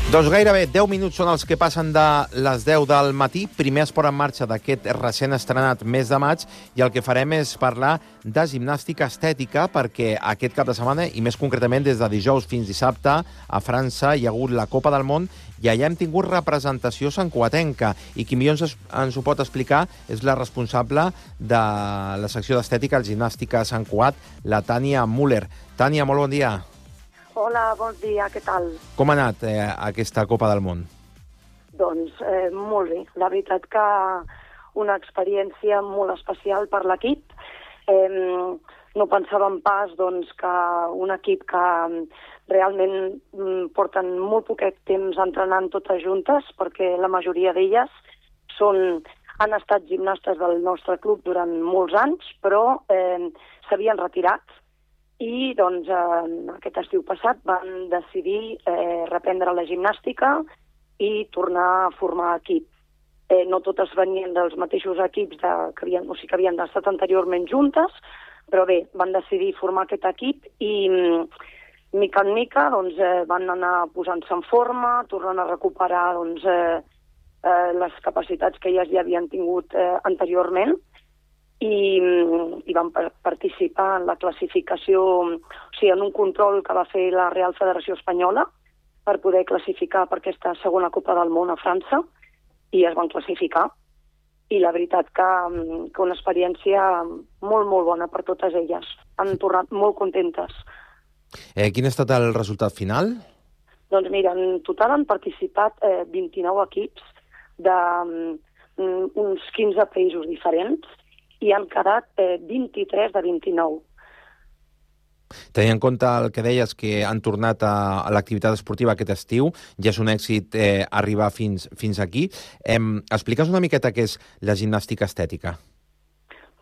Doncs gairebé 10 minuts són els que passen de les 10 del matí. Primer esport en marxa d'aquest recent estrenat mes de maig i el que farem és parlar de gimnàstica estètica perquè aquest cap de setmana, i més concretament des de dijous fins dissabte, a França hi ha hagut la Copa del Món i allà hem tingut representació santcugatenca. I qui millor ens ho pot explicar és la responsable de la secció d'estètica al Gimnàstica Sant Cugat, la Tània Müller. Tània, molt bon dia. Hola, bon dia, què tal? Com ha anat aquesta Copa del Món? Doncs molt bé. La veritat que una experiència molt especial per l'equip. No pensàvem pas que un equip que realment porten molt poquet temps entrenant totes juntes, perquè la majoria d'elles han estat gimnastes del nostre club durant molts anys, però s'havien retirat. I doncs aquest estiu passat van decidir reprendre la gimnàstica i tornar a formar equip. No totes venien dels mateixos equips que havien estat anteriorment juntes, però bé, van decidir formar aquest equip i mica en mica van anar posant-se en forma, tornant a recuperar les capacitats que elles ja havien tingut anteriorment. I van participar en la classificació, o sigui, en un control que va fer la Real Federació Espanyola per poder classificar per aquesta segona Copa del Món a França, i es van classificar. I la veritat que una experiència molt, molt bona per totes elles. Han tornat molt contentes. Quin ha estat el resultat final? Doncs mira, en total han participat 29 equips d'uns 15 països diferents, i han quedat 23 de 29. Tenint en compte el que deies, que han tornat a l'activitat esportiva aquest estiu, ja és un èxit arribar fins aquí. Explica'ns una miqueta què és la gimnàstica estètica.